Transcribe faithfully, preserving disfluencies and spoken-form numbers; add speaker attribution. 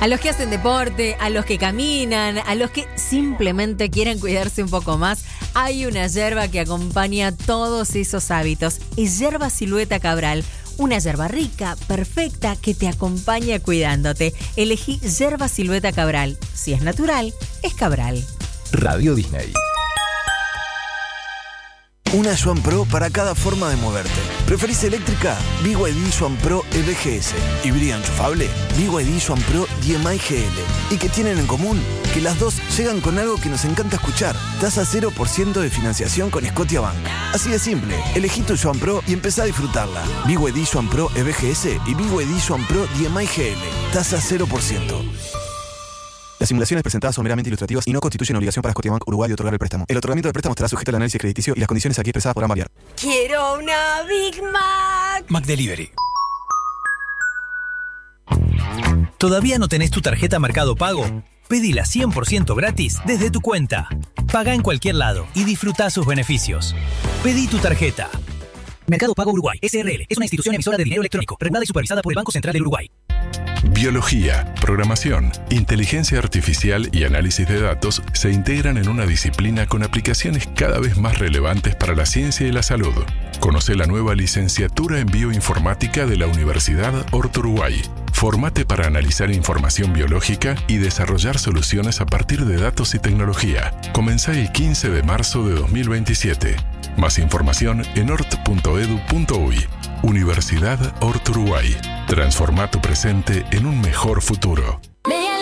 Speaker 1: A los que hacen deporte, a los que caminan, a los que simplemente quieren cuidarse un poco más, hay una yerba que acompaña todos esos hábitos. Es Yerba Silueta Cabral. Una yerba rica, perfecta, que te acompaña cuidándote. Elegí Yerba Silueta Cabral. Si es natural, es Cabral.
Speaker 2: Radio Disney.
Speaker 3: Una Swan Pro para cada forma de moverte. ¿Preferís eléctrica? B Y D Swan Pro E V G S. ¿Híbrida enchufable? B Y D Swan Pro D M I G L. ¿Y qué tienen en común? Que las dos llegan con algo que nos encanta escuchar. Tasa cero por ciento de financiación con Scotiabank. Así de simple. Elegí tu Swan Pro y empezá a disfrutarla. B Y D Swan Pro E V G S y B Y D Swan Pro D M I G L. Tasa cero por ciento. Las simulaciones presentadas son meramente ilustrativas y no constituyen obligación para Scotiabank Uruguay de otorgar el préstamo. El otorgamiento del préstamo estará sujeto al análisis crediticio y las condiciones aquí expresadas podrán variar.
Speaker 1: Quiero una Big Mac.
Speaker 4: McDelivery. ¿Todavía no tenés tu tarjeta Mercado Pago? Pedila cien por ciento gratis desde tu cuenta. Paga en cualquier lado y disfruta sus beneficios. Pedí tu tarjeta. Mercado Pago Uruguay, S R L, es una institución emisora de dinero electrónico, regulada y supervisada por el Banco Central del Uruguay.
Speaker 5: Biología, programación, inteligencia artificial y análisis de datos se integran en una disciplina con aplicaciones cada vez más relevantes para la ciencia y la salud. Conoce la nueva licenciatura en bioinformática de la Universidad Horto Uruguay. Formate para analizar información biológica y desarrollar soluciones a partir de datos y tecnología. Comenzá el quince de marzo de dos mil veintisiete. Más información en hort punto edu punto uy. Universidad Horto Uruguay. Transforma tu presente en un mejor futuro.